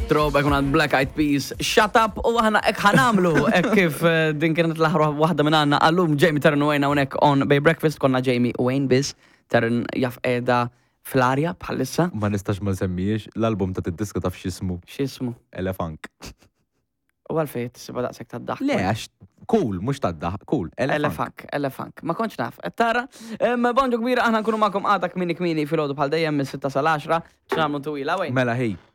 Throwback unad Black Eyed Peas, Shut Up, u għana ek ħanamlu, ek kif din kienet laħru wahda minna għallum Jamie Tarn u għajna unek on Bay Breakfast, konna Jamie u Wayne biz, Tarn jaf edha fl-arja bħalissa. Ma nistax ma semmiex l-album ta' t-diska taf xismu. Xismu? Elefunk. U għalfejt, siba daqsek ta' d-daħ. Le, għax cool, mux ta' d-daħ, cool. Elefunk. Ma konċ naf. Tara, bonġu kbira, aħna nkunu ma'kom għadak kmini fil-ħodu bħal dejjem mis-6 sal-10, ċnamlu tuwila, għajn. Mela, hej,